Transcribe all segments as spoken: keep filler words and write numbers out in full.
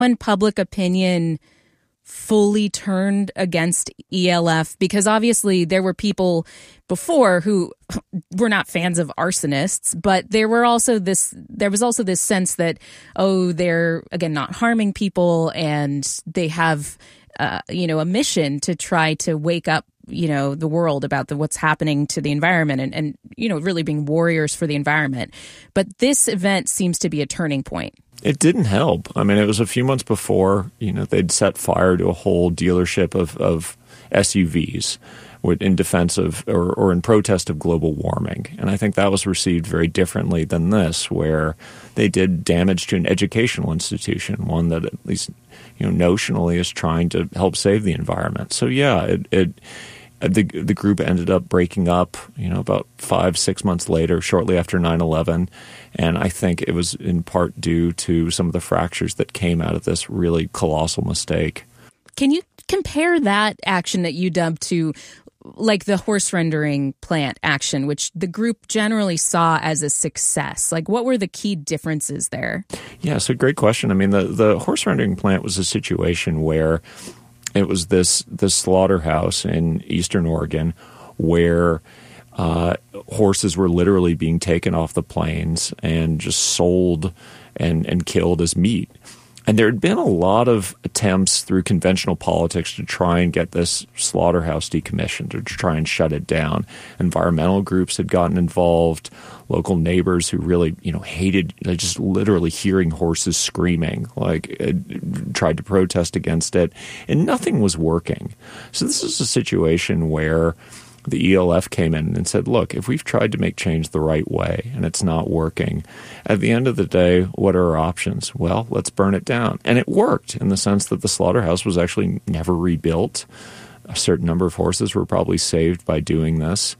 when public opinion fully turned against E L F? Because obviously there were people before who were not fans of arsonists, but there were also this there was also this sense that, oh, they're, again, not harming people, and they have uh, you know, a mission to try to wake up, you know, the world about the, what's happening to the environment, and, and, you know, really being warriors for the environment. But this event seems to be a turning point. It didn't help. I mean, it was a few months before, you know, they'd set fire to a whole dealership of, of S U Vs in defense of or, or in protest of global warming. And I think that was received very differently than this, where they did damage to an educational institution, one that at least, you know, notionally is trying to help save the environment. So, yeah, it, it the the group ended up breaking up, you know, about five, six months later, shortly after nine eleven. And I think it was in part due to some of the fractures that came out of this really colossal mistake. Can you compare that action at U W to, like, the horse rendering plant action, which the group generally saw as a success? Like, what were the key differences there? Yeah, so great question. I mean, the, the horse rendering plant was a situation where it was this, this slaughterhouse in eastern Oregon where uh, horses were literally being taken off the plains and just sold and, and killed as meat. And there had been a lot of attempts through conventional politics to try and get this slaughterhouse decommissioned, or to try and shut it down. Environmental groups had gotten involved, local neighbors who really, you know, hated just literally hearing horses screaming, like uh, tried to protest against it, and nothing was working. So this is a situation where the E L F came in and said, look, if we've tried to make change the right way and it's not working, at the end of the day, what are our options? Well, let's burn it down. And it worked in the sense that the slaughterhouse was actually never rebuilt. A certain number of horses were probably saved by doing this.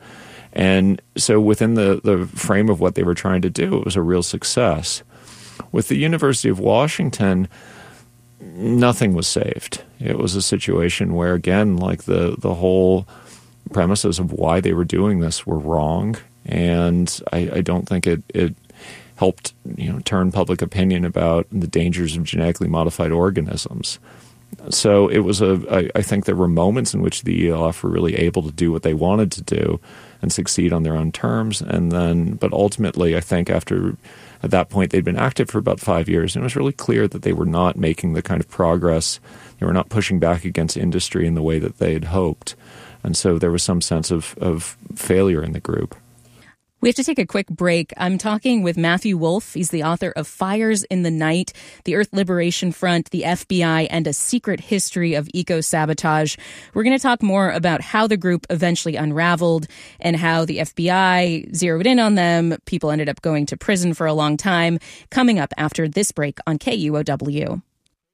And so within the, the frame of what they were trying to do, it was a real success. With the University of Washington, nothing was saved. It was a situation where, again, like the, the whole premises of why they were doing this were wrong, and I, I don't think it, it helped, you know, turn public opinion about the dangers of genetically modified organisms. So it was a I, I think there were moments in which the E L F were really able to do what they wanted to do and succeed on their own terms, and then but ultimately I think after at that point they'd been active for about five years, and it was really clear that they were not making the kind of progress, they were not pushing back against industry in the way that they had hoped. And so there was some sense of, of failure in the group. We have to take a quick break. I'm talking with Matthew Wolff. He's the author of Fires in the Night, The Earth Liberation Front, the F B I, and A Secret History of Eco-Sabotage. We're going to talk more about how the group eventually unraveled and how the F B I zeroed in on them. People ended up going to prison for a long time. Coming up after this break on K U O W.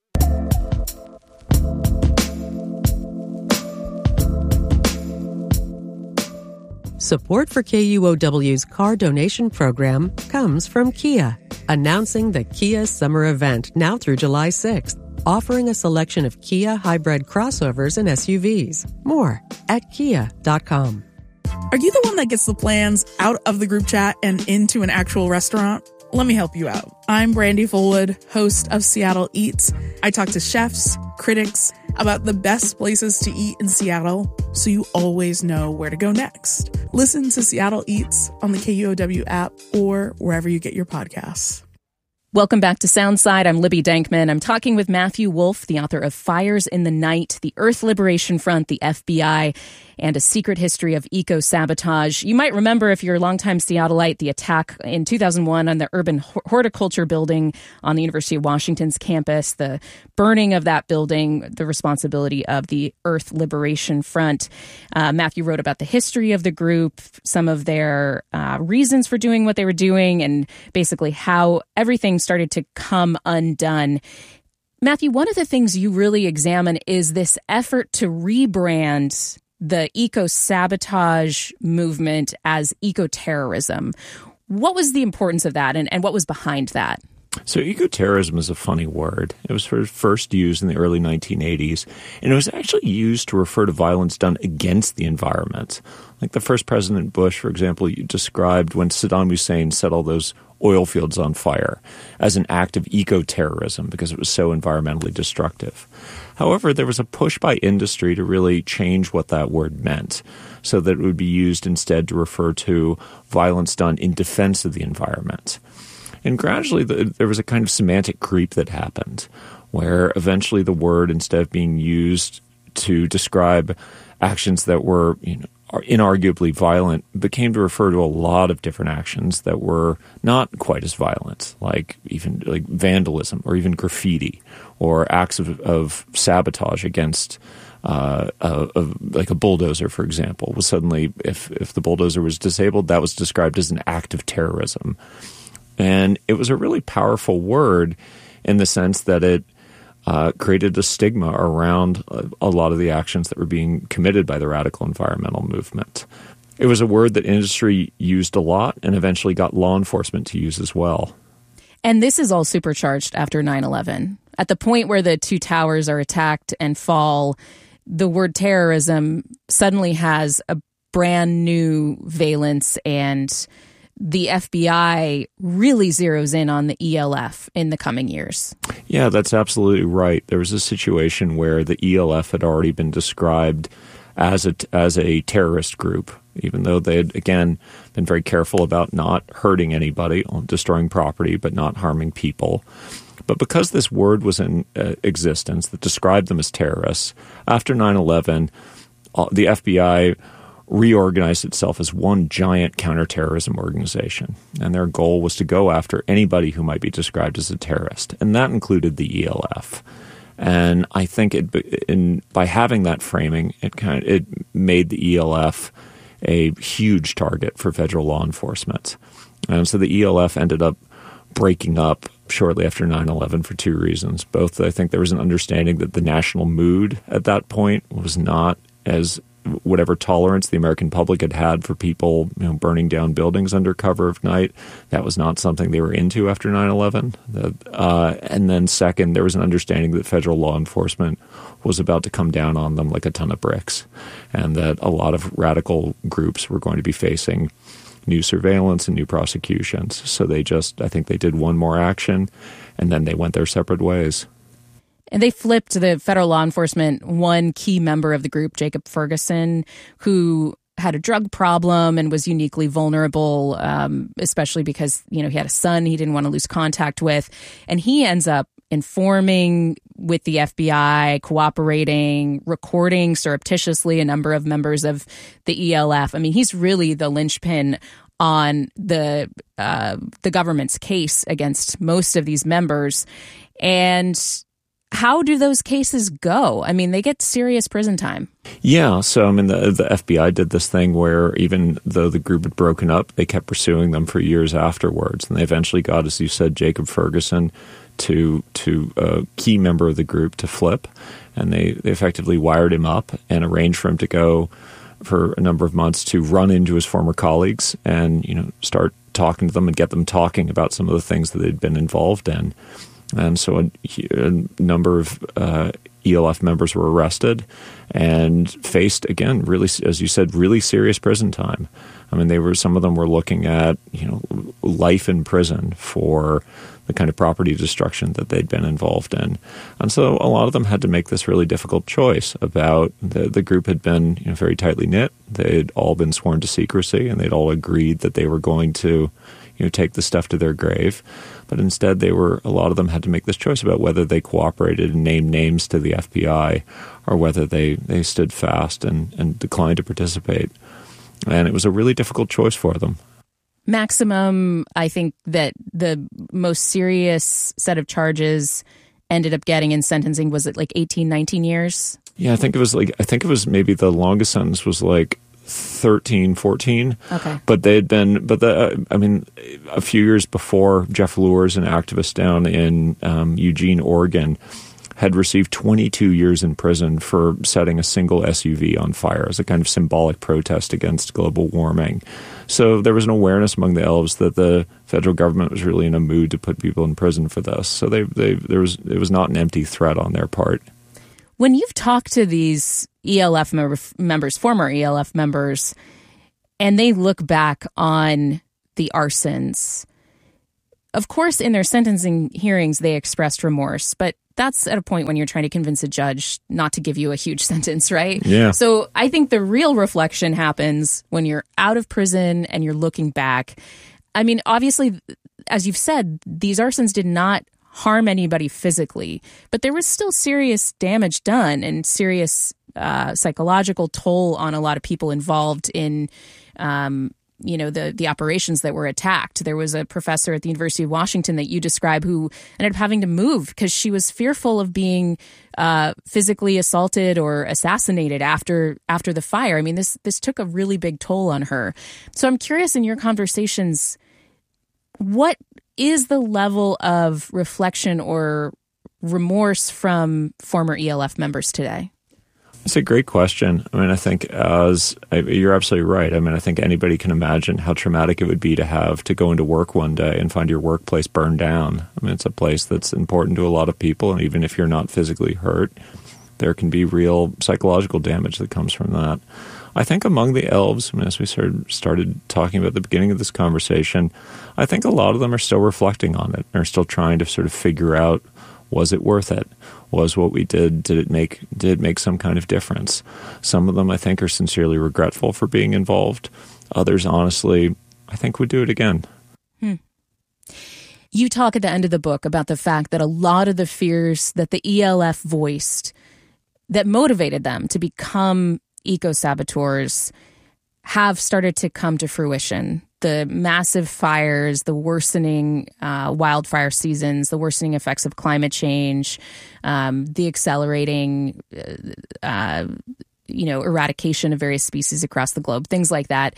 Support for K U O W's car donation program comes from Kia, announcing the Kia Summer Event now through July sixth, offering a selection of Kia hybrid crossovers and S U Vs. More at kia dot com. Are you the one that gets the plans out of the group chat and into an actual restaurant? Let me help you out. I'm Brandy Fullwood, host of Seattle Eats. I talk to chefs, critics, about the best places to eat in Seattle, so you always know where to go next. Listen to Seattle Eats on the K U O W app or wherever you get your podcasts. Welcome back to Soundside. I'm Libby Dankman. I'm talking with Matthew Wolff, the author of Fires in the Night, The Earth Liberation Front, the F B I, and A Secret History of Eco-Sabotage. You might remember, if you're a longtime Seattleite, the attack in two thousand one on the Urban Horticulture Building on the University of Washington's campus, the burning of that building, the responsibility of the Earth Liberation Front. Uh, Matthew wrote about the history of the group, some of their uh, reasons for doing what they were doing, and basically how everything started to come undone. Matthew, one of the things you really examine is this effort to rebrand the eco-sabotage movement as eco-terrorism. What was the importance of that, and, and what was behind that? So eco-terrorism is a funny word. It was first used in the early nineteen eighties, and it was actually used to refer to violence done against the environment. Like the first President Bush, for example, you described when Saddam Hussein set all those oil fields on fire as an act of eco-terrorism because it was so environmentally destructive. However, there was a push by industry to really change what that word meant so that it would be used instead to refer to violence done in defense of the environment. And gradually the, there was a kind of semantic creep that happened where eventually the word, instead of being used to describe actions that were, you know, inarguably violent, became to refer to a lot of different actions that were not quite as violent, like even like vandalism or even graffiti or acts of, of sabotage against uh, a, a, like a bulldozer, for example, was suddenly, if, if the bulldozer was disabled, that was described as an act of terrorism. And it was a really powerful word in the sense that it Uh, created a stigma around a, a lot of the actions that were being committed by the radical environmental movement. It was a word that industry used a lot and eventually got law enforcement to use as well. And this is all supercharged after nine eleven. At the point where the two towers are attacked and fall, the word terrorism suddenly has a brand new valence, and the F B I really zeroes in on the E L F in the coming years. Yeah, that's absolutely right. There was a situation where the E L F had already been described as a, as a terrorist group, even though they had, again, been very careful about not hurting anybody, destroying property, but not harming people. But because this word was in uh, existence that described them as terrorists, after nine eleven, uh, the F B I reorganized itself as one giant counterterrorism organization. And their goal was to go after anybody who might be described as a terrorist. And that included the E L F. And I think it, in, by having that framing, it kind of, it made the E L F a huge target for federal law enforcement. And so the E L F ended up breaking up shortly after nine eleven for two reasons. Both, I think there was an understanding that the national mood at that point was not as whatever tolerance the American public had had for people, you know, burning down buildings under cover of night. That was not something they were into after nine eleven. Uh, and then second, there was an understanding that federal law enforcement was about to come down on them like a ton of bricks, and that a lot of radical groups were going to be facing new surveillance and new prosecutions. So they just, I think they did one more action, and then they went their separate ways. And they flipped the federal law enforcement one key member of the group, Jacob Ferguson, who had a drug problem and was uniquely vulnerable, um, especially because, you know, he had a son he didn't want to lose contact with. And he ends up informing with the F B I, cooperating, recording surreptitiously a number of members of the E L F. I mean, he's really the linchpin on the uh, the government's case against most of these members. And how do those cases go? I mean, they get serious prison time. Yeah. So, I mean, the, the F B I did this thing where even though the group had broken up, they kept pursuing them for years afterwards. And they eventually got, as you said, Jacob Ferguson to to a key member of the group to flip. And they, they effectively wired him up and arranged for him to go for a number of months to run into his former colleagues and, you know, start talking to them and get them talking about some of the things that they'd been involved in. And so a, a number of uh, E L F members were arrested and faced, again, really, as you said, really serious prison time. I mean, they were some of them were looking at, you know, life in prison for the kind of property destruction that they'd been involved in. And so a lot of them had to make this really difficult choice about the, the group had been, you know, very tightly knit. They'd all been sworn to secrecy, and they'd all agreed that they were going to, you know, take the stuff to their grave. But instead, they were a lot of them had to make this choice about whether they cooperated and named names to the F B I or whether they, they stood fast and, and declined to participate. And it was a really difficult choice for them. Maximum, I think that the most serious set of charges ended up getting in sentencing, was it like eighteen, nineteen years? Yeah, I think it was like, I think it was maybe the longest sentence was like thirteen, fourteen. Okay. But they had been, but the, uh, I mean, a few years before, Jeff Luers, an activist down in um, Eugene, Oregon, had received twenty-two years in prison for setting a single S U V on fire as a kind of symbolic protest against global warming. So there was an awareness among the elves that the federal government was really in a mood to put people in prison for this. So they, they, there was, it was not an empty threat on their part. When you've talked to these E L F member, members, former E L F members, and they look back on the arsons, of course, in their sentencing hearings, they expressed remorse, but that's at a point when you're trying to convince a judge not to give you a huge sentence, right? Yeah. So I think the real reflection happens when you're out of prison and you're looking back. I mean, obviously, as you've said, these arsons did not harm anybody physically, but there was still serious damage done and serious uh, psychological toll on a lot of people involved in, um, you know, the the operations that were attacked. There was a professor at the University of Washington that you describe who ended up having to move because she was fearful of being uh, physically assaulted or assassinated after after the fire. I mean, this this took a really big toll on her. So I'm curious, in your conversations, what is the level of reflection or remorse from former E L F members today? It's a great question. I mean, I think as you're absolutely right. I mean, I think anybody can imagine how traumatic it would be to have to go into work one day and find your workplace burned down. I mean, it's a place that's important to a lot of people. And even if you're not physically hurt, there can be real psychological damage that comes from that. I think among the elves, I mean, as we started, started talking about at the beginning of this conversation, I think a lot of them are still reflecting on it, are still trying to sort of figure out, was it worth it? Was what we did, did it make did it make some kind of difference? Some of them, I think, are sincerely regretful for being involved. Others, honestly, I think would do it again. Hmm. You talk at the end of the book about the fact that a lot of the fears that the E L F voiced that motivated them to become eco-saboteurs have started to come to fruition. The massive fires, the worsening uh, wildfire seasons, the worsening effects of climate change, um, the accelerating, uh, you know, eradication of various species across the globe, things like that.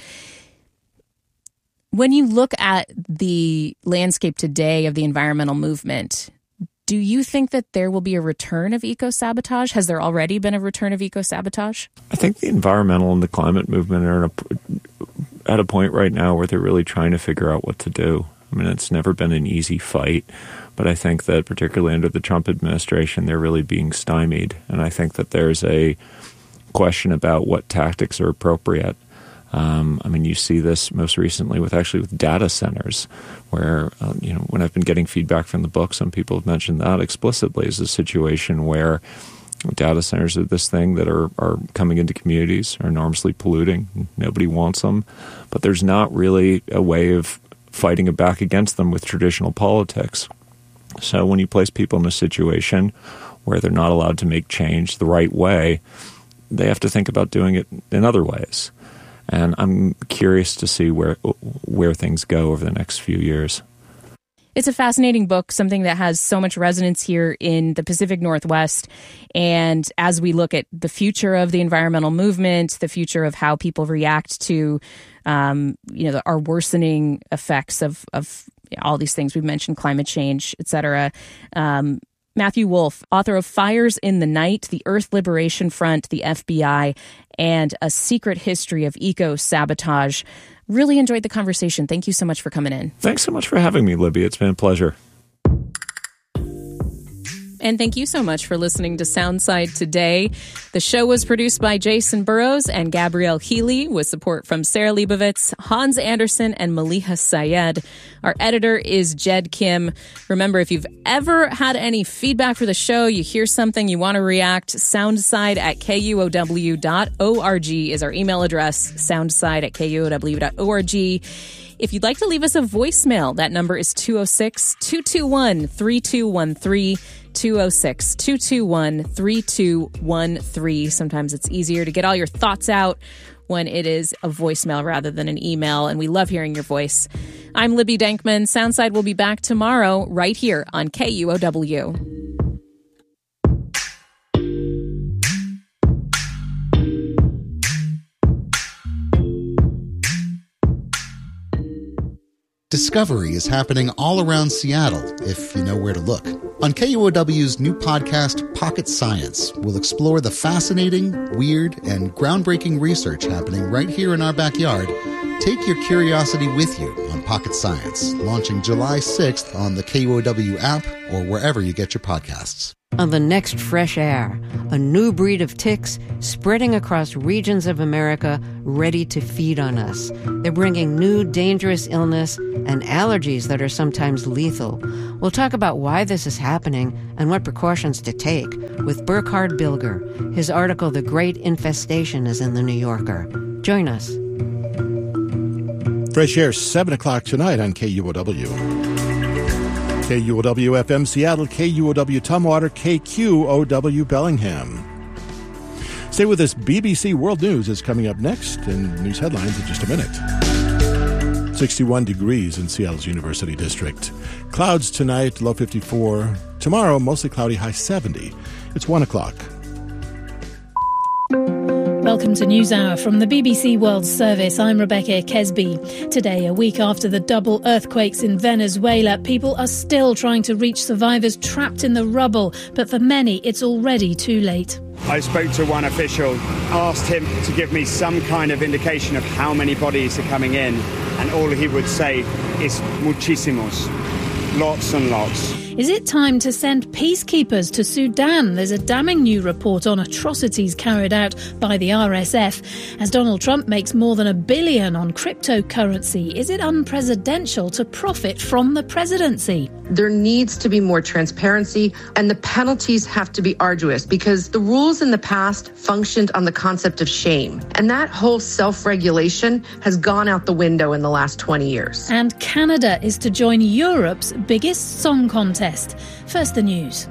When you look at the landscape today of the environmental movement, do you think that there will be a return of eco-sabotage? Has there already been a return of eco-sabotage? I think the environmental and the climate movement are in a, at a point right now where they're really trying to figure out what to do. I mean, it's never been an easy fight, but I think that particularly under the Trump administration, they're really being stymied. And I think that there's a question about what tactics are appropriate. Um, I mean, you see this most recently with actually with data centers, where, uh, you know, when I've been getting feedback from the book, some people have mentioned that explicitly as a situation where data centers are this thing that are, are coming into communities, are enormously polluting. Nobody wants them. But there's not really a way of fighting back against them with traditional politics. So when you place people in a situation where they're not allowed to make change the right way, they have to think about doing it in other ways. And I'm curious to see where where things go over the next few years. It's a fascinating book, something that has so much resonance here in the Pacific Northwest. And as we look at the future of the environmental movement, the future of how people react to, um, you know, the, our worsening effects of, of all these things we've mentioned, climate change, et cetera. Um, Matthew Wolff, author of Fires in the Night, The Earth Liberation Front, the F B I, and A Secret History of Eco-Sabotage. Really enjoyed the conversation. Thank you so much for coming in. Thanks so much for having me, Libby. It's been a pleasure. And thank you so much for listening to Soundside today. The show was produced by Jason Burrows and Gabrielle Healy with support from Sarah Leibovitz, Hans Anderson, and Maliha Syed. Our editor is Jed Kim. Remember, if you've ever had any feedback for the show, you hear something, you want to react, soundside at K U O W dot org is our email address, soundside at K U O W dot org. If you'd like to leave us a voicemail, that number is two oh six, two two one, three two one three, two oh six, two two one, three two one three. Sometimes it's easier to get all your thoughts out when it is a voicemail rather than an email, and we love hearing your voice. I'm Libby Dankman. Soundside will be back tomorrow right here on K U O W. Discovery is happening all around Seattle, if you know where to look. On K U O W's new podcast, Pocket Science, we'll explore the fascinating, weird, and groundbreaking research happening right here in our backyard. Take your curiosity with you on Pocket Science, launching July sixth on the K U O W app or wherever you get your podcasts. on the next Fresh Air, a new breed of ticks spreading across regions of America ready to feed on us. They're bringing new dangerous illness and allergies that are sometimes lethal. We'll talk about why this is happening and what precautions to take with Burkhard Bilger. His article, The Great Infestation, is in The New Yorker. Join us. Fresh Air, seven o'clock tonight on K U O W. K U O W F M Seattle, K U O W Tumwater, K Q O W Bellingham. Stay with us. B B C World News is coming up next, and news headlines in just a minute. sixty-one degrees in Seattle's University District. Clouds tonight, low fifty-four. Tomorrow, mostly cloudy, high seventy. It's one o'clock. Welcome to NewsHour from the B B C World Service. I'm Rebecca Kesby. Today, a week after the double earthquakes in Venezuela, people are still trying to reach survivors trapped in the rubble. But for many, it's already too late. I spoke to one official, asked him to give me some kind of indication of how many bodies are coming in, and all he would say is muchísimos. Lots and lots. Is it time to send peacekeepers to Sudan? There's a damning new report on atrocities carried out by the R S F. As Donald Trump makes more than a billion on cryptocurrency, is it unpresidential to profit from the presidency? There needs to be more transparency, and the penalties have to be arduous, because the rules in the past functioned on the concept of shame. And that whole self-regulation has gone out the window in the last twenty years. And Canada is to join Europe's biggest song contest. First, the news.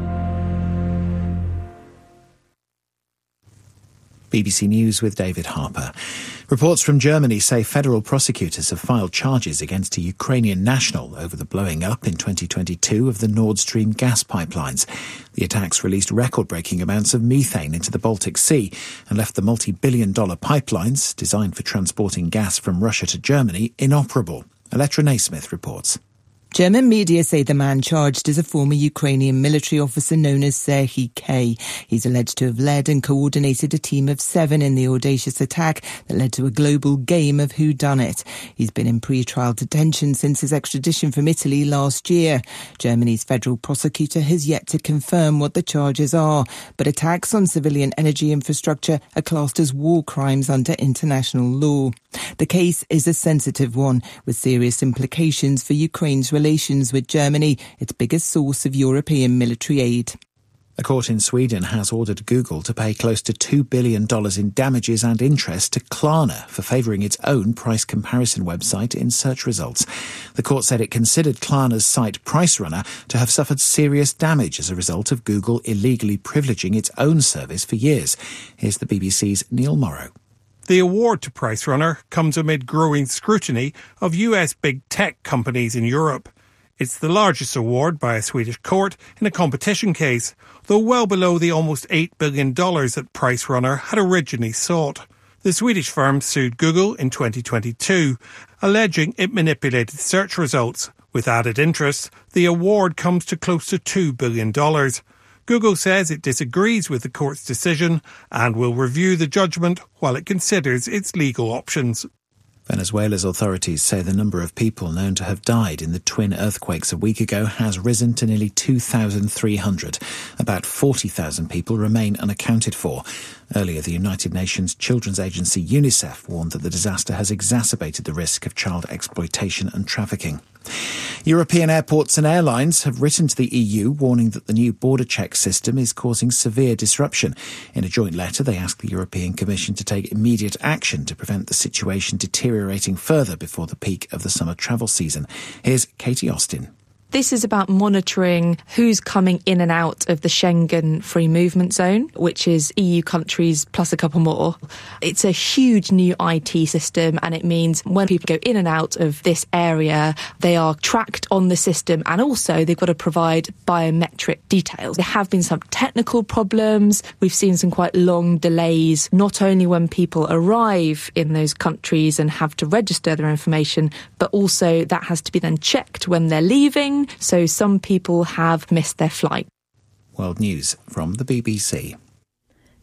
B B C News with David Harper. Reports from Germany say federal prosecutors have filed charges against a Ukrainian national over the blowing up in twenty twenty-two of the Nord Stream gas pipelines. The attacks released record-breaking amounts of methane into the Baltic Sea and left the multi-billion dollar pipelines, designed for transporting gas from Russia to Germany, inoperable. Electra Naismith reports. German media say the man charged is a former Ukrainian military officer known as Serhiy K. He's alleged to have led and coordinated a team of seven in the audacious attack that led to a global game of whodunit. He's been in pre-trial detention since his extradition from Italy last year. Germany's federal prosecutor has yet to confirm what the charges are, but attacks on civilian energy infrastructure are classed as war crimes under international law. The case is a sensitive one, with serious implications for Ukraine's relations with Germany, its biggest source of European military aid. A court in Sweden has ordered Google to pay close to two billion dollars in damages and interest to Klarna for favouring its own price comparison website in search results. The court said it considered Klarna's site PriceRunner to have suffered serious damage as a result of Google illegally privileging its own service for years. Here's the B B C's Neil Morrow. The award to PriceRunner comes amid growing scrutiny of U S big tech companies in Europe. It's the largest award by a Swedish court in a competition case, though well below the almost eight billion dollars that PriceRunner had originally sought. The Swedish firm sued Google in twenty twenty-two, alleging it manipulated search results. With added interest, the award comes to close to two billion dollars. Google says it disagrees with the court's decision and will review the judgment while it considers its legal options. Venezuela's authorities say the number of people known to have died in the twin earthquakes a week ago has risen to nearly two thousand three hundred. About forty thousand people remain unaccounted for. Earlier, the United Nations Children's Agency UNICEF warned that the disaster has exacerbated the risk of child exploitation and trafficking. European airports and airlines have written to the E U warning that the new border check system is causing severe disruption. In a joint letter, they ask the European Commission to take immediate action to prevent the situation deteriorating further before the peak of the summer travel season. Here's Katie Austin. This is about monitoring who's coming in and out of the Schengen free movement zone, which is E U countries plus a couple more. It's a huge new I T system, and it means when people go in and out of this area, they are tracked on the system, and also they've got to provide biometric details. There have been some technical problems. We've seen some quite long delays, not only when people arrive in those countries and have to register their information, but also that has to be then checked when they're leaving. So some people have missed their flight. World News from the B B C.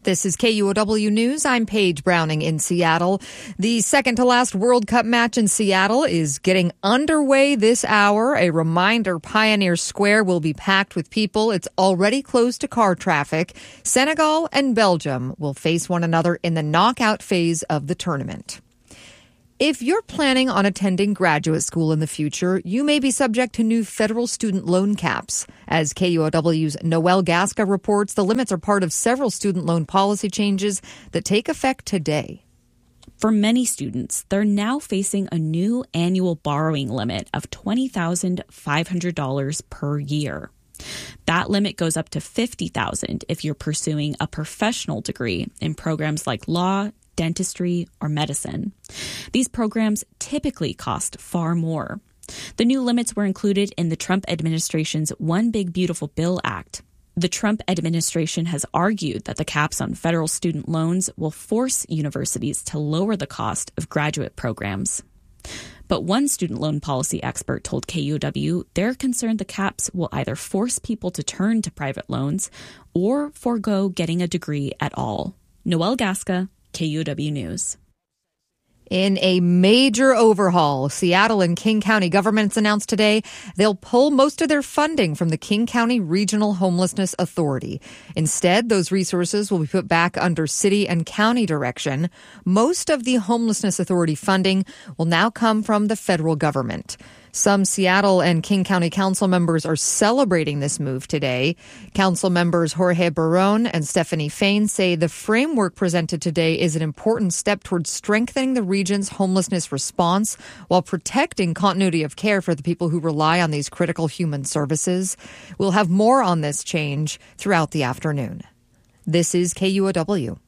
This is K U O W News. I'm Paige Browning in Seattle. The second to last World Cup match in Seattle is getting underway this hour. A reminder, Pioneer Square will be packed with people. It's already closed to car traffic. Senegal and Belgium will face one another in the knockout phase of the tournament. If you're planning on attending graduate school in the future, you may be subject to new federal student loan caps. As K U O W's Noelle Gasca reports, the limits are part of several student loan policy changes that take effect today. For many students, they're now facing a new annual borrowing limit of twenty thousand five hundred dollars per year. That limit goes up to fifty thousand dollars if you're pursuing a professional degree in programs like law, dentistry, or medicine. These programs typically cost far more. The new limits were included in the Trump administration's One Big Beautiful Bill Act. The Trump administration has argued that the caps on federal student loans will force universities to lower the cost of graduate programs. But one student loan policy expert told K U O W they're concerned the caps will either force people to turn to private loans or forego getting a degree at all. Noelle Gasca, K U O W News. In a major overhaul, Seattle and King County governments announced today they'll pull most of their funding from the King County Regional Homelessness Authority. Instead, those resources will be put back under city and county direction. Most of the Homelessness Authority funding will now come from the federal government. Some Seattle and King County council members are celebrating this move today. Council members Jorge Barron and Stephanie Fain say the framework presented today is an important step towards strengthening the region's homelessness response while protecting continuity of care for the people who rely on these critical human services. We'll have more on this change throughout the afternoon. This is K U O W.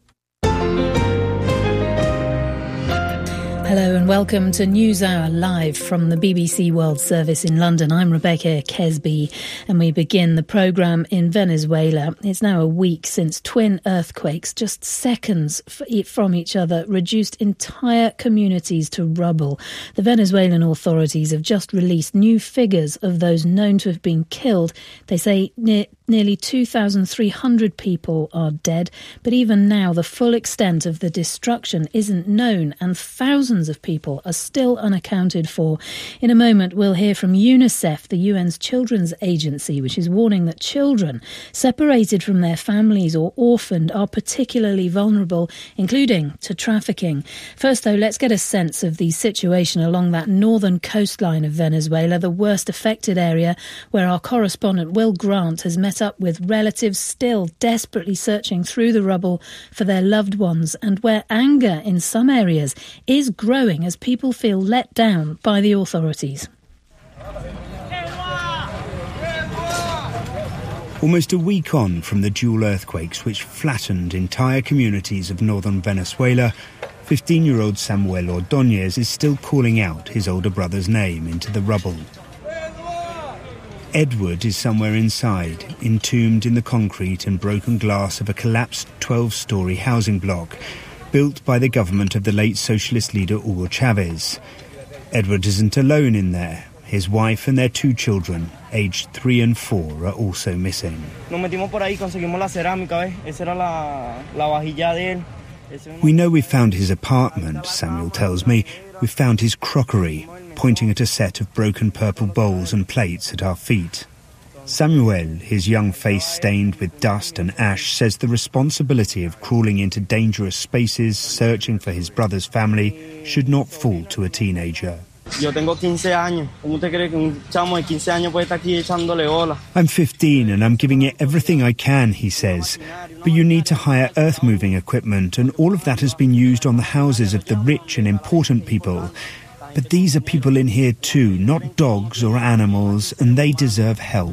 Hello and welcome to NewsHour live from the B B C World Service in London. I'm Rebecca Kesby and we begin the programme in Venezuela. It's now a week since twin earthquakes, just seconds from each other, reduced entire communities to rubble. The Venezuelan authorities have just released new figures of those known to have been killed. They say near Nearly two thousand three hundred people are dead, but even now the full extent of the destruction isn't known and thousands of people are still unaccounted for. In a moment, we'll hear from UNICEF, the U N's children's agency, which is warning that children separated from their families or orphaned are particularly vulnerable, including to trafficking. First, though, let's get a sense of the situation along that northern coastline of Venezuela, the worst affected area, where our correspondent Will Grant has met up with relatives still desperately searching through the rubble for their loved ones, and where anger in some areas is growing as people feel let down by the authorities. Almost a week on from the dual earthquakes which flattened entire communities of northern Venezuela, fifteen-year-old Samuel Ordóñez is still calling out his older brother's name into the rubble. Edward is somewhere inside, entombed in the concrete and broken glass of a collapsed twelve-storey housing block built by the government of the late socialist leader Hugo Chavez. Edward isn't alone in there. His wife and their two children, aged three and four, are also missing. We know we've found his apartment, Samuel tells me. We've found his crockery, pointing at a set of broken purple bowls and plates at our feet. Samuel, his young face stained with dust and ash, says the responsibility of crawling into dangerous spaces, searching for his brother's family, should not fall to a teenager. I'm fifteen and I'm giving it everything I can, he says. But you need to hire earth-moving equipment, and all of that has been used on the houses of the rich and important people. But these are people in here too, not dogs or animals, and they deserve help.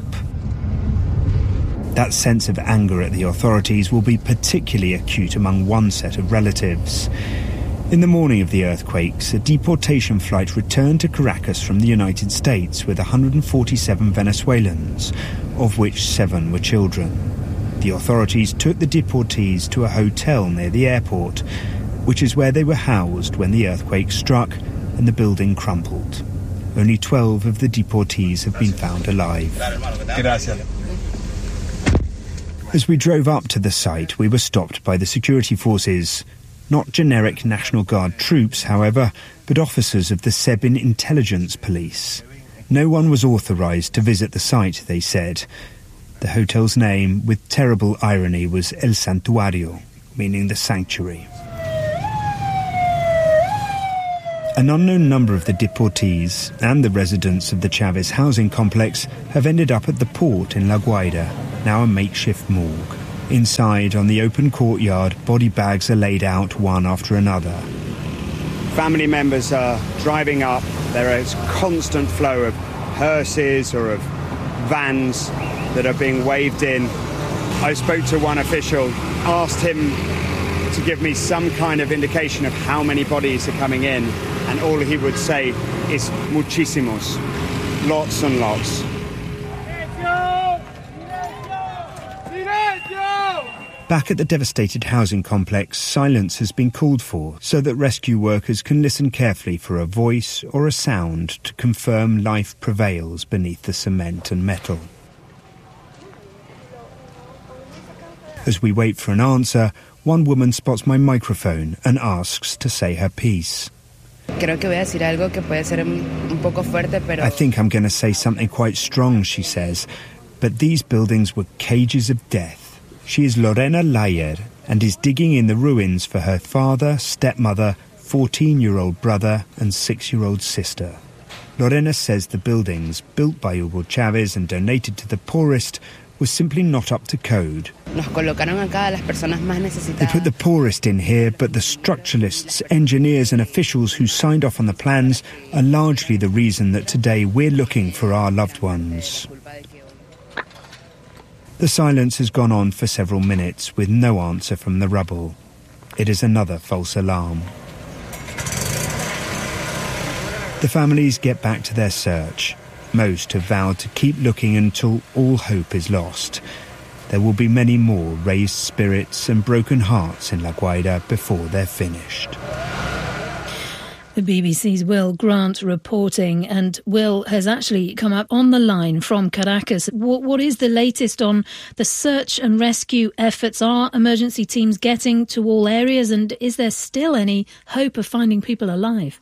That sense of anger at the authorities will be particularly acute among one set of relatives. In the morning of the earthquakes, a deportation flight returned to Caracas from the United States with one hundred forty-seven Venezuelans, of which seven were children. The authorities took the deportees to a hotel near the airport, which is where they were housed when the earthquake struck and the building crumpled. Only twelve of the deportees have been found alive. As we drove up to the site, we were stopped by the security forces. Not generic National Guard troops, however, but officers of the Sabin Intelligence Police. No one was authorised to visit the site, they said. The hotel's name, with terrible irony, was El Santuario, meaning the sanctuary. An unknown number of the deportees and the residents of the Chavez housing complex have ended up at the port in La Guaira, now a makeshift morgue. Inside, on the open courtyard, body bags are laid out one after another. Family members are driving up. There is constant flow of hearses or of vans that are being waved in. I spoke to one official, asked him to give me some kind of indication of how many bodies are coming in, and all he would say is muchísimos, lots and lots. Back at the devastated housing complex, silence has been called for so that rescue workers can listen carefully for a voice or a sound to confirm life prevails beneath the cement and metal. As we wait for an answer, one woman spots my microphone and asks to say her piece. I think I'm going to say something quite strong, she says, but these buildings were cages of death. She is Lorena Layer and is digging in the ruins for her father, stepmother, fourteen-year-old brother and six-year-old sister. Lorena says the buildings, built by Hugo Chavez and donated to the poorest, were simply not up to code. They put the poorest in here, but the structuralists, engineers and officials who signed off on the plans are largely the reason that today we're looking for our loved ones. The silence has gone on for several minutes with no answer from the rubble. It is another false alarm. The families get back to their search. Most have vowed to keep looking until all hope is lost. There will be many more raised spirits and broken hearts in La Guaira before they're finished. The B B C's Will Grant reporting, and Will has actually come up on the line from Caracas. What, what is the latest on the search and rescue efforts? Are emergency teams getting to all areas, and is there still any hope of finding people alive?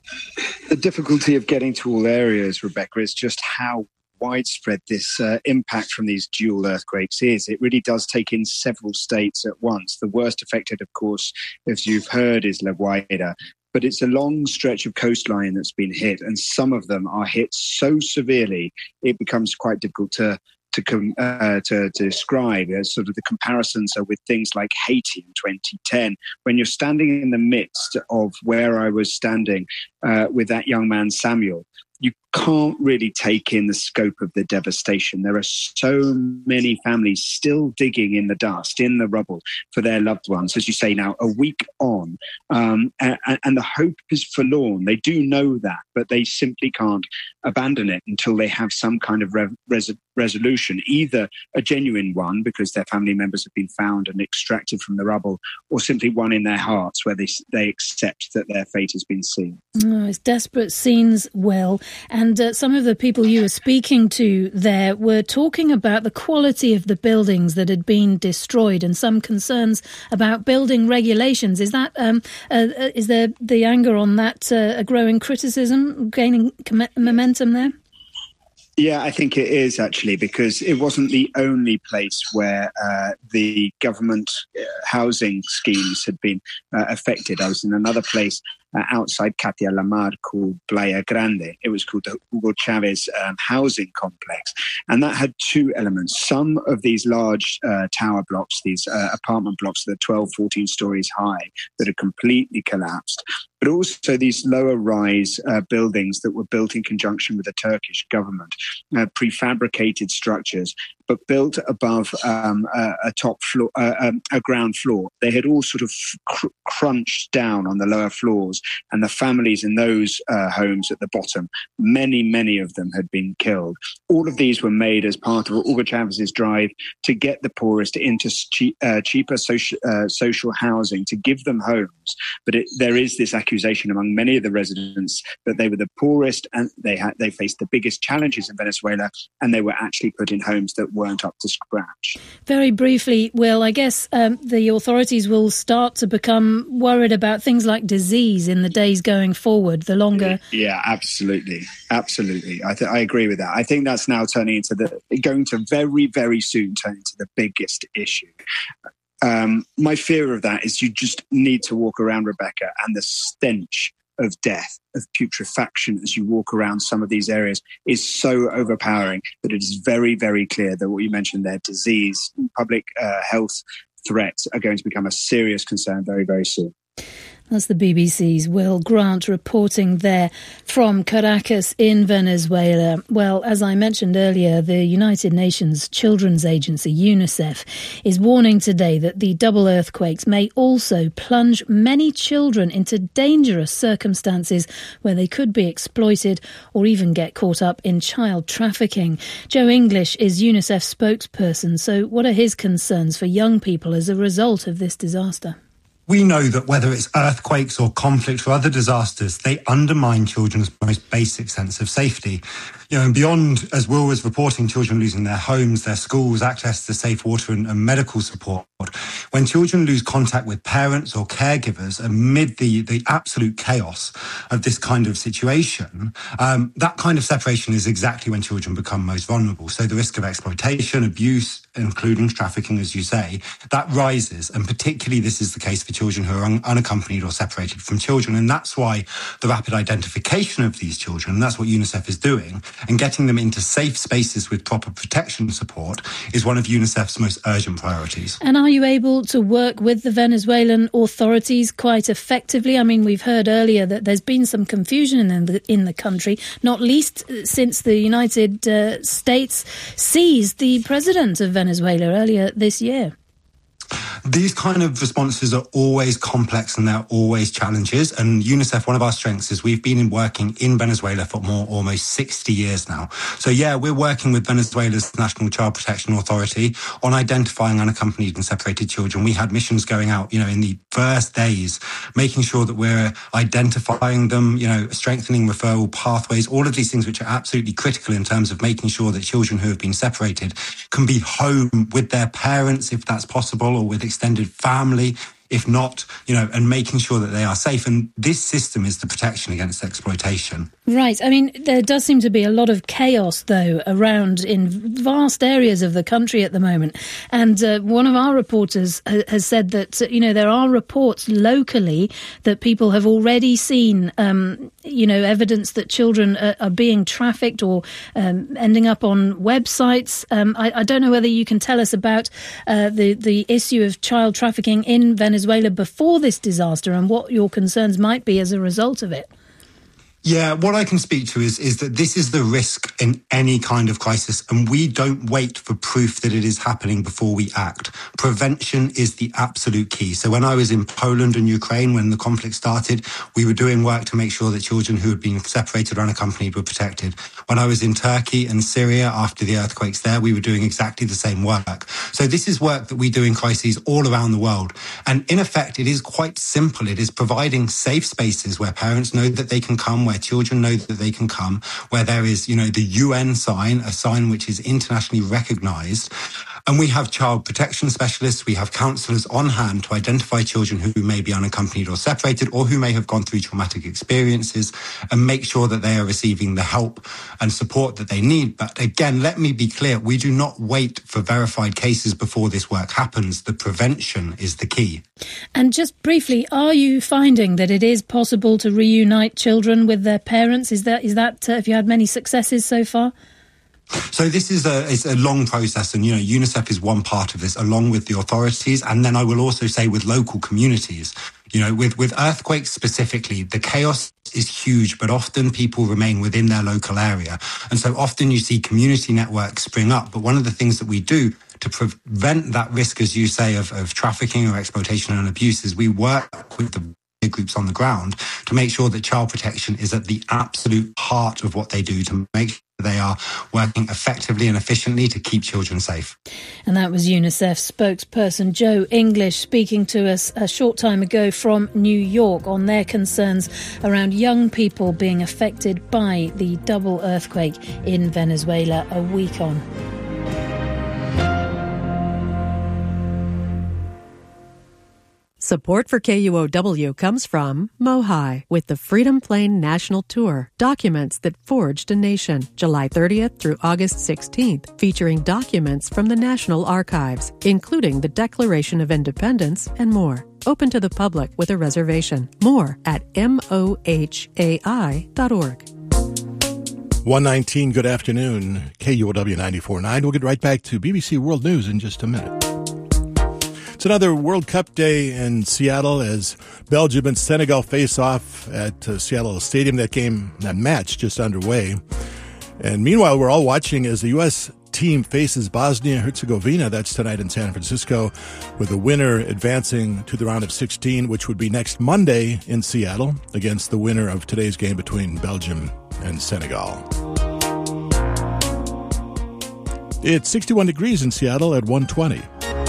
The difficulty of getting to all areas, Rebecca, is just how widespread this uh, impact from these dual earthquakes is. It really does take in several states at once. The worst affected, of course, as you've heard, is La Guaira. But it's a long stretch of coastline that's been hit, and some of them are hit so severely it becomes quite difficult to to, com- uh, to, to describe. As sort of the comparisons are with things like Haiti in twenty ten, when you're standing in the midst of where I was standing uh, with that young man Samuel. You can't really take in the scope of the devastation. There are so many families still digging in the dust, in the rubble for their loved ones, as you say now, a week on. Um, and, and the hope is forlorn. They do know that, but they simply can't abandon it until they have some kind of re- res- resolution, either a genuine one because their family members have been found and extracted from the rubble, or simply one in their hearts where they, they accept that their fate has been sealed. Oh, it's desperate scenes, Will. And uh, some of the people you were speaking to there were talking about the quality of the buildings that had been destroyed and some concerns about building regulations. Is that um, uh, is there the anger on that uh, a growing criticism gaining com- momentum there? Yeah, I think it is actually, because it wasn't the only place where uh, the government uh, housing schemes had been uh, affected. I was in another place uh, outside Catia La Mar called Playa Grande. It was called the Hugo Chavez um, housing complex. And that had two elements. Some of these large uh, tower blocks, these uh, apartment blocks that are twelve, fourteen stories high that had completely collapsed. But also these lower rise uh, buildings that were built in conjunction with the Turkish government, uh, prefabricated structures, but built above um, a, a top floor, uh, um, a ground floor. They had all sort of cr- crunched down on the lower floors, and the families in those uh, homes at the bottom, many, many of them had been killed. All of these were made as part of Hugo Chavez's drive to get the poorest into cheap, uh, cheaper social, uh, social housing, to give them homes. But it, there is this accusation among many of the residents that they were the poorest and they had they faced the biggest challenges in Venezuela, and they were actually put in homes that weren't up to scratch. Very briefly, Will, I guess um, the authorities will start to become worried about things like disease in the days going forward, the longer... Yeah, absolutely. Absolutely. I, th- I agree with that. I think that's now turning into the... going to very, very soon turn into the biggest issue. Um, my fear of that is you just need to walk around, Rebecca, and the stench of death, of putrefaction as you walk around some of these areas is so overpowering that it is very, very clear that what you mentioned there, disease, public uh, health threats are going to become a serious concern very, very soon. That's the B B C's Will Grant reporting there from Caracas in Venezuela. Well, as I mentioned earlier, the United Nations Children's Agency, UNICEF, is warning today that the double earthquakes may also plunge many children into dangerous circumstances where they could be exploited or even get caught up in child trafficking. Joe English is UNICEF's spokesperson. So what are his concerns for young people as a result of this disaster? We know that whether it's earthquakes or conflict or other disasters, they undermine children's most basic sense of safety. You know, and beyond, as Will was reporting, children losing their homes, their schools, access to safe water and, and medical support. When children lose contact with parents or caregivers amid the, the absolute chaos of this kind of situation, um, that kind of separation is exactly when children become most vulnerable. So the risk of exploitation, abuse, including trafficking, as you say, that rises. And particularly this is the case for children who are un- unaccompanied or separated from children. And that's why the rapid identification of these children, and that's what UNICEF is doing, and getting them into safe spaces with proper protection support is one of UNICEF's most urgent priorities. And are you able to work with the Venezuelan authorities quite effectively? I mean, we've heard earlier that there's been some confusion in the, in the country, not least since the United uh, States seized the president of Venezuela earlier this year. These kind of responses are always complex and they're always challenges. And UNICEF, one of our strengths is we've been working in Venezuela for more almost sixty years now. So yeah, we're working with Venezuela's National Child Protection Authority on identifying unaccompanied and separated children. We had missions going out, you know, in the first days, making sure that we're identifying them, you know, strengthening referral pathways, all of these things which are absolutely critical in terms of making sure that children who have been separated can be home with their parents, if that's possible, or with extended family, if not, you know, and making sure that they are safe. And this system is the protection against exploitation. Right. I mean, there does seem to be a lot of chaos, though, around in vast areas of the country at the moment. And uh, one of our reporters ha- has said that, you know, there are reports locally that people have already seen, um, you know, evidence that children are, are being trafficked or um, ending up on websites. Um, I, I don't know whether you can tell us about uh, the, the issue of child trafficking in Venezuela. Venezuela before this disaster and what your concerns might be as a result of it. Yeah, what I can speak to is, is that this is the risk in any kind of crisis, and we don't wait for proof that it is happening before we act. Prevention is the absolute key. So when I was in Poland and Ukraine, when the conflict started, we were doing work to make sure that children who had been separated or unaccompanied were protected. When I was in Turkey and Syria after the earthquakes there, we were doing exactly the same work. So this is work that we do in crises all around the world. And in effect, it is quite simple. It is providing safe spaces where parents know that they can come, where children know that they can come, where there is, you know, the U N sign, a sign which is internationally recognised. And we have child protection specialists, we have counsellors on hand to identify children who may be unaccompanied or separated or who may have gone through traumatic experiences and make sure that they are receiving the help and support that they need. But again, let me be clear, we do not wait for verified cases before this work happens. The prevention is the key. And just briefly, are you finding that it is possible to reunite children with their parents? Is that, is that uh, have you had many successes so far? So this is a, it's a long process, and, you know, UNICEF is one part of this, along with the authorities. And then I will also say with local communities, you know, with, with earthquakes specifically, the chaos is huge, but often people remain within their local area. And so often you see community networks spring up. But one of the things that we do to prevent that risk, as you say, of, of trafficking or exploitation and abuse is we work with the volunteer groups on the ground to make sure that child protection is at the absolute heart of what they do, to make sure they are working effectively and efficiently to keep children safe. And that was UNICEF spokesperson Joe English speaking to us a short time ago from New York on their concerns around young people being affected by the double earthquake in Venezuela a week on. Support for K U O W comes from Mohi with the Freedom Plane National Tour, Documents That Forged a Nation, July thirtieth through August sixteenth, featuring documents from the National Archives, including the Declaration of Independence and more. Open to the public with a reservation. More at mohai dot org. one nineteen, good afternoon, K U O W ninety-four point nine. We'll get right back to B B C World News in just a minute. It's another World Cup day in Seattle as Belgium and Senegal face off at uh, Seattle Stadium. That game, that match, just underway. And meanwhile, we're all watching as the U S team faces Bosnia-Herzegovina. That's tonight in San Francisco, with the winner advancing to the round of sixteen, which would be next Monday in Seattle against the winner of today's game between Belgium and Senegal. It's sixty-one degrees in Seattle at one twenty.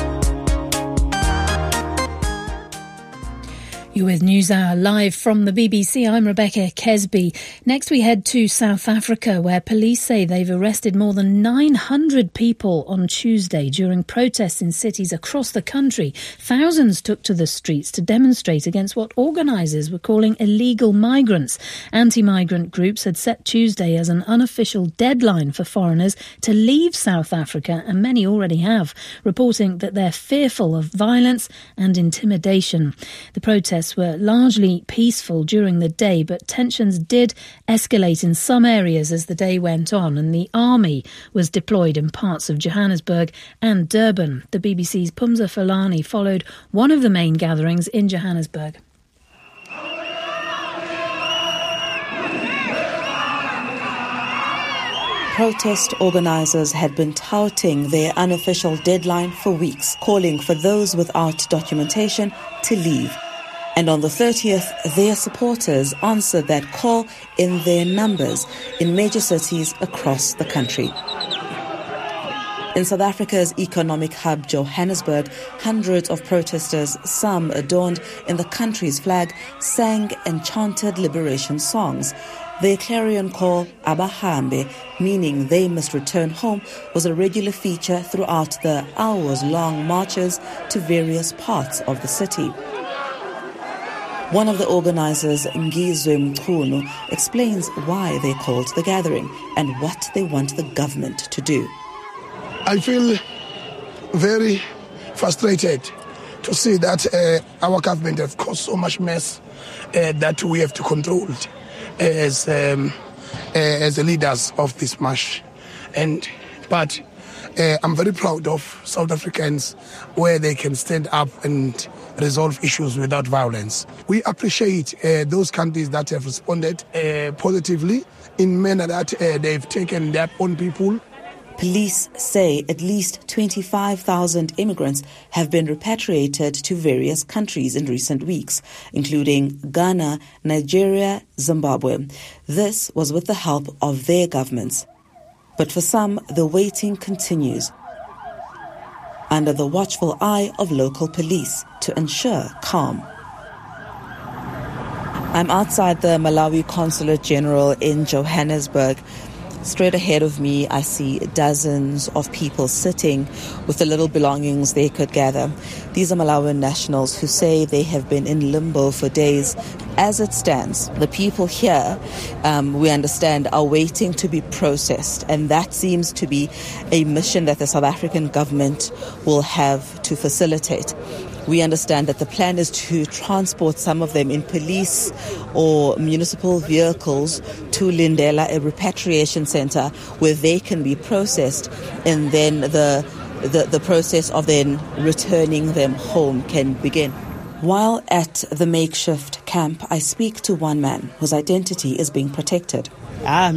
You're with NewsHour live from the B B C. I'm Rebecca Kesby. Next we head to South Africa, where police say they've arrested more than nine hundred people on Tuesday during protests in cities across the country. Thousands took to the streets to demonstrate against what organisers were calling illegal migrants. Anti-migrant groups had set Tuesday as an unofficial deadline for foreigners to leave South Africa, and many already have, reporting that they're fearful of violence and intimidation. The protests were largely peaceful during the day, but tensions did escalate in some areas as the day went on, and the army was deployed in parts of Johannesburg and Durban. The B B C's Pumza Falani followed one of the main gatherings in Johannesburg. Protest organisers had been touting their unofficial deadline for weeks, calling for those without documentation to leave. And on the thirtieth, their supporters answered that call in their numbers in major cities across the country. In South Africa's economic hub, Johannesburg, hundreds of protesters, some adorned in the country's flag, sang and chanted liberation songs. Their clarion call, Abahambe, meaning they must return home, was a regular feature throughout the hours-long marches to various parts of the city. One of the organisers, Ngizwe Mchunu, explains why they called the gathering and what they want the government to do. I feel very frustrated to see that uh, our government has caused so much mess uh, that we have to control as um, uh, as the leaders of this march. And but uh, I'm very proud of South Africans where they can stand up and resolve issues without violence. We appreciate uh, those countries that have responded uh, positively in manner that uh, they've taken their own people. Police say at least twenty-five thousand immigrants have been repatriated to various countries in recent weeks, including Ghana, Nigeria, Zimbabwe. This was with the help of their governments. But for some, the waiting continues, under the watchful eye of local police to ensure calm. I'm outside the Malawi Consulate General in Johannesburg. Straight ahead of me, I see dozens of people sitting with the little belongings they could gather. These are Malawian nationals who say they have been in limbo for days. As it stands, the people here, um, we understand, are waiting to be processed, and that seems to be a mission that the South African government will have to facilitate. We understand that the plan is to transport some of them in police or municipal vehicles to Lindela, a repatriation center, where they can be processed, and then the, the, the process of then returning them home can begin. While at the makeshift camp, I speak to one man whose identity is being protected. I'm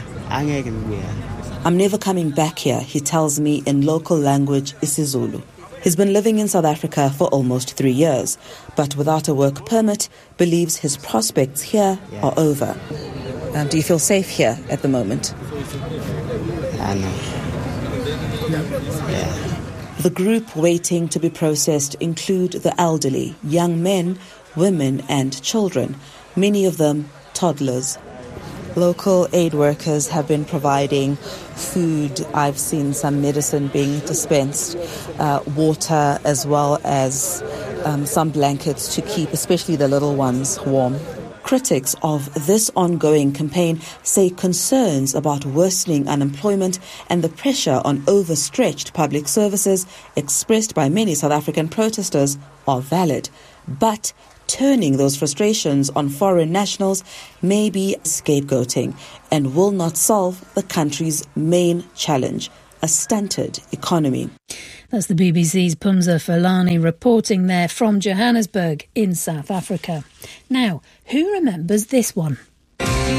never coming back here, he tells me in local language, isiZulu. He's been living in South Africa for almost three years, but without a work permit, believes his prospects here yeah. are over. Um, do you feel safe here at the moment? I know. No. Yeah. The group waiting to be processed include the elderly, young men, women and children, many of them toddlers. Local aid workers have been providing food. I've seen some medicine being dispensed, uh, water, as well as um, some blankets to keep especially the little ones warm. Critics of this ongoing campaign say concerns about worsening unemployment and the pressure on overstretched public services expressed by many South African protesters are valid. But turning those frustrations on foreign nationals may be scapegoating and will not solve the country's main challenge, a stunted economy. That's the B B C's Pumza Fulani reporting there from Johannesburg in South Africa. Now, who remembers this one?